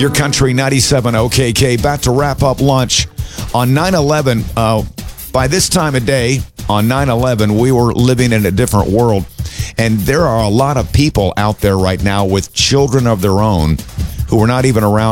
Your Country 97 OKK, about to wrap up lunch. On 9/11, by this time of day, on 9/11, we were living in a different world. And there are a lot of people out there right now with children of their own who were not even around